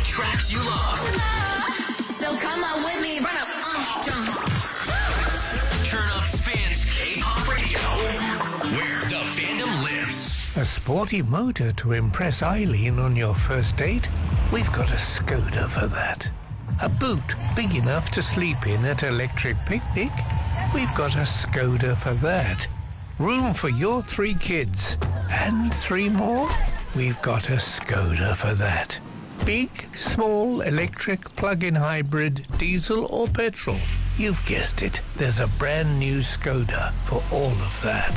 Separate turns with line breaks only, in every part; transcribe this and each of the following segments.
tracks you love.
So come on with me, run up, jump.
Turn Up Spins K-Pop Radio, where the fandom lives.
A sporty motor to impress Eileen on your first date? We've got a Skoda for that. A boot big enough to sleep in at Electric Picnic? We've got a Skoda for that. Room for your 3 kids and 3 more? We've got a Skoda for that. Big, small, electric, plug-in hybrid, diesel or petrol. You've guessed it. There's a brand new Skoda for all of that.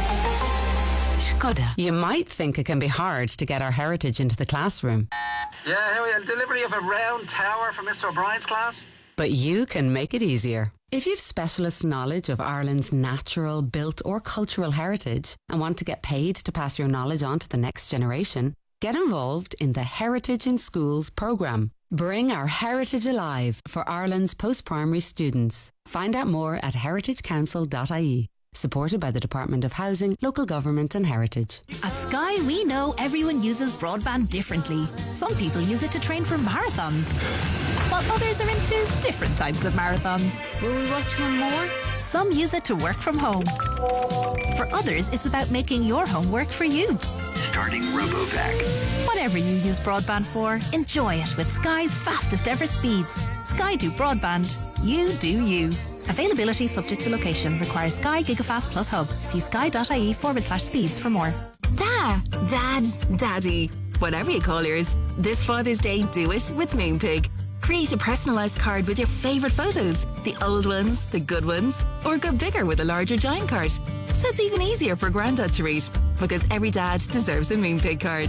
Skoda. You might think it can be hard to get our heritage into the classroom.
Yeah, how are you? Delivery of a round tower for Mr. O'Brien's class?
But you can make it easier. If you've specialist knowledge of Ireland's natural, built or cultural heritage and want to get paid to pass your knowledge on to the next generation, get involved in the Heritage in Schools programme. Bring our heritage alive for Ireland's post-primary students. Find out more at heritagecouncil.ie. Supported by the Department of Housing, Local Government and Heritage.
At Sky, we know everyone uses broadband differently. Some people use it to train for marathons, while others are into different types of marathons.
Will we watch one more?
Some use it to work from home. For others, it's about making your home work for you.
Starting RoboVac.
Whatever you use broadband for, enjoy it with Sky's fastest ever speeds. Sky do broadband. You do you. Availability subject to location. Requires Sky Gigafast Plus Hub. See sky.ie/speeds for more.
Dad, Daddy, whatever you call yours. This Father's Day, do it with Moonpig. Create a personalised card with your favourite photos. The old ones, the good ones, or go bigger with a larger giant card. So it's even easier for Grandad to read. Because every dad deserves a Moonpig card.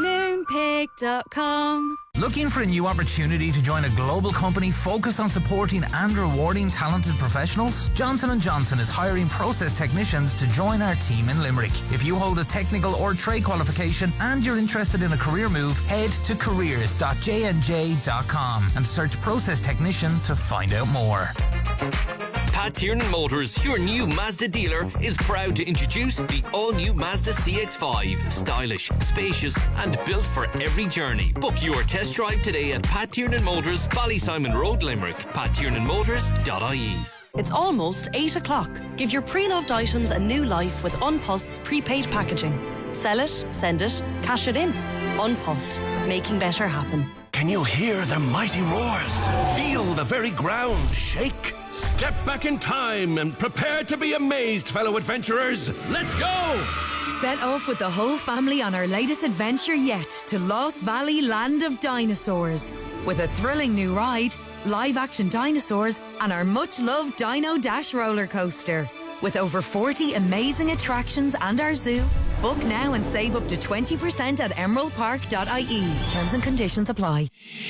Moonpig.com.
Looking for a new opportunity to join a global company focused on supporting and rewarding talented professionals? Johnson & Johnson is hiring process technicians to join our team in Limerick. If you hold a technical or trade qualification and you're interested in a career move, head to careers.jnj.com and search process technician to find out more.
Pat Tiernan Motors, your new Mazda dealer, is proud to introduce the all-new Mazda CX-5. Stylish, spacious and built for every journey. Book your test drive today at Pat Tiernan Motors, Ballysimon Road, Limerick. PatTiernanMotors.ie.
It's almost 8 o'clock. Give your pre-loved items a new life with Unpost's prepaid packaging. Sell it, send it, cash it in. Unpost, making better happen.
Can you hear the mighty roars? Feel the very ground shake? Step back in time and prepare to be amazed, fellow adventurers. Let's go!
Set off with the whole family on our latest adventure yet to Lost Valley Land of Dinosaurs. With a thrilling new ride, live-action dinosaurs and our much-loved Dino Dash roller coaster. With over 40 amazing attractions and our zoo, book now and save up to 20% at emeraldpark.ie. Terms and conditions apply.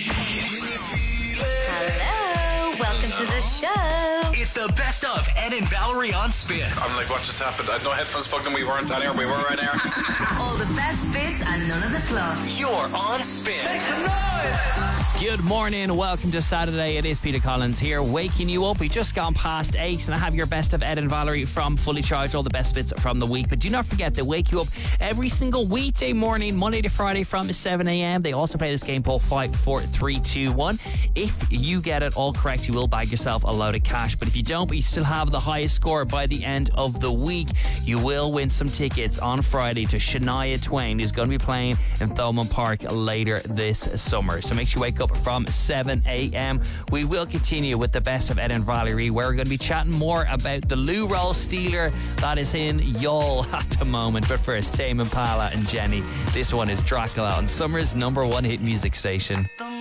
Hello, welcome to the show.
It's the best of Ed and Valerie on Spin.
I'm like, what just happened? I had no headphones plugged in. We weren't on air. We were right there.
All the best bits and none of the fluff.
You're on Spin.
Make some noise!
Good morning, welcome to Saturday. It is Peter Collins here, waking you up. We've just gone past 8 and I have your best of Ed and Valerie from Fully Charged, all the best bits from the week. But do not forget, they wake you up every single weekday morning, Monday to Friday from 7 a.m. They also play this game called 5, 4, 3, 2, 1. If you get it all correct, you will bag yourself a load of cash. But if you don't, but you still have the highest score by the end of the week, you will win some tickets on Friday to Shania Twain, who's going to be playing in Thomond Park later this summer. So make sure you wake up from 7 a.m. We will continue with the best of Ed and Valerie, where we're going to be chatting more about the loo roll stealer that is in Youghal at the moment. But first, Tame Impala and Jenny. This one is Dracula on Summer's #1 hit music station.